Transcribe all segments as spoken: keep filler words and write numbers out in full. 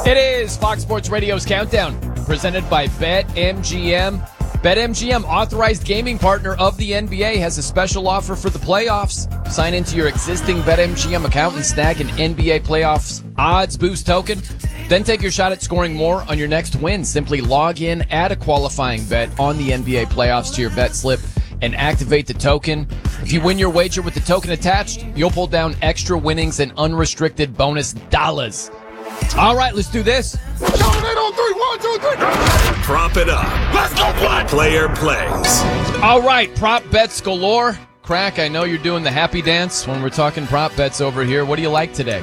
It is Fox Sports Radio's Countdown, presented by BetMGM. BetMGM, authorized gaming partner of the N B A, has a special offer for the playoffs. Sign into your existing BetMGM account and snag an N B A playoffs odds boost token. Then take your shot at scoring more on your next win. Simply log in, add a qualifying bet on the N B A playoffs to your bet slip, and activate the token. If you win your wager with the token attached, you'll pull down extra winnings and unrestricted bonus dollars. All right, let's do this. Prop it up. Let's go, play. Player plays. All right, prop bets galore. Crack, I know you're doing the happy dance when we're talking prop bets over here. What do you like today?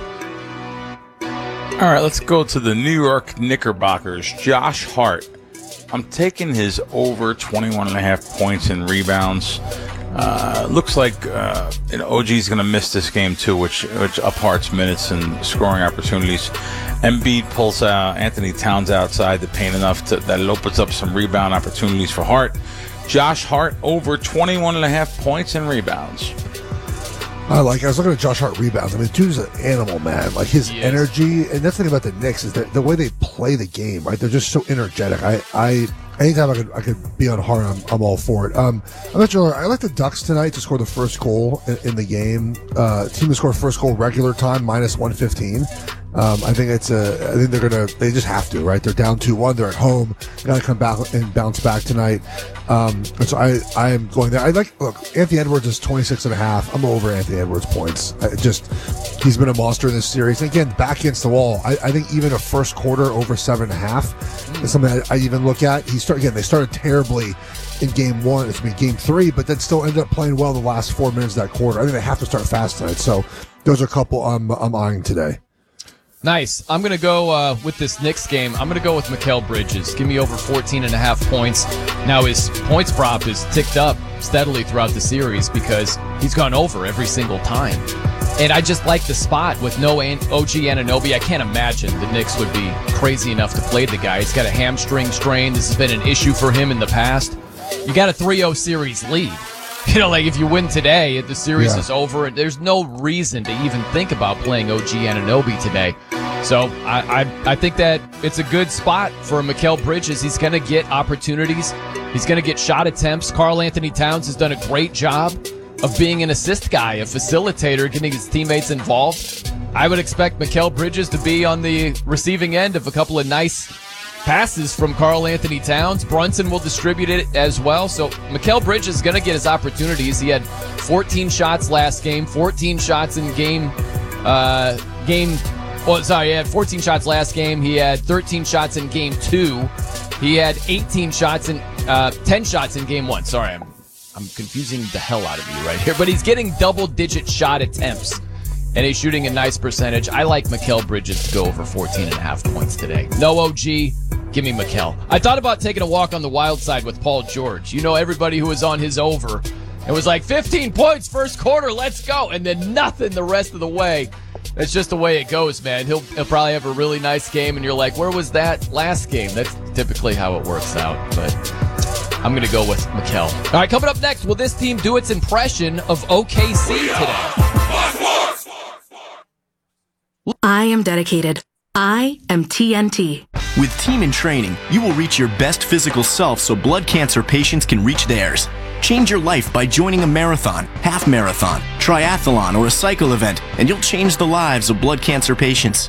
All right, let's go to the New York Knickerbockers. Josh Hart. I'm taking his over twenty-one and a half points and rebounds. Uh, looks like uh, you know, O G's going to miss this game too, which which up Hart's minutes and scoring opportunities. Embiid pulls uh, Anthony Towns outside the paint enough to, that it opens up some rebound opportunities for Hart. Josh Hart over twenty-one and a half points and rebounds. I like. I was looking at Josh Hart rebounds. I mean, dude's an animal, man. Like his Yes. energy, and that's the thing about the Knicks is that the way they play the game, right? They're just so energetic. I, I, anytime I could, I could be on Hart, I'm, I'm all for it. Um, I'm not sure. I like the Ducks tonight to score the first goal in, in the game. Uh, team to score first goal regular time minus one fifteen. Um, I think it's a. I think they're gonna. They just have to, right? They're down two one. They're at home. They gotta come back and bounce back tonight. Um, and so I, I am going there. I like. Look, Anthony Edwards is twenty-six and a half. I'm over Anthony Edwards points. I just, he's been a monster in this series. And again, back against the wall. I, I think even a first quarter over seven and a half is something I, I even look at. He start again. They started terribly in game one. It's been game three, but then still ended up playing well the last four minutes of that quarter. I think they have to start fast tonight. So those are a couple I'm I'm eyeing today. Nice. I'm going to go uh, with this Knicks game. I'm going to go with Mikal Bridges. Give me over fourteen and a half points. Now, his points prop is ticked up steadily throughout the series because he's gone over every single time. And I just like the spot with no O G Anunoby. I can't imagine the Knicks would be crazy enough to play the guy. He's got a hamstring strain. This has been an issue for him in the past. You got a three oh series lead. You know, like if you win today, the series Yeah. is over. There's no reason to even think about playing O G Anunoby today. So I, I, I think that it's a good spot for Mikal Bridges. He's going to get opportunities. He's going to get shot attempts. Karl Anthony Towns has done a great job of being an assist guy, a facilitator, getting his teammates involved. I would expect Mikal Bridges to be on the receiving end of a couple of nice passes from Karl Anthony Towns. Brunson will distribute it as well. So Mikal Bridges is going to get his opportunities. He had fourteen shots last game, fourteen shots in game, uh, game, well, sorry, he had fourteen shots last game. He had thirteen shots in game two. He had eighteen shots in, uh, ten shots in game one. Sorry, I'm, I'm confusing the hell out of you right here. But he's getting double-digit shot attempts, and he's shooting a nice percentage. I like Mikal Bridges to go over fourteen and a half points today. No O G. Give me Mikal. I thought about taking a walk on the wild side with Paul George. You know, everybody who was on his over and was like, fifteen points first quarter, let's go. And then nothing the rest of the way. That's just the way it goes, man. He'll, he'll probably have a really nice game, and you're like, where was that last game? That's typically how it works out. But I'm going to go with Mikal. All right, coming up next, will this team do its impression of O K C today? I am dedicated. I am T N T. With Team in Training, you will reach your best physical self so blood cancer patients can reach theirs. Change your life by joining a marathon, half marathon, triathlon, or a cycle event, and you'll change the lives of blood cancer patients.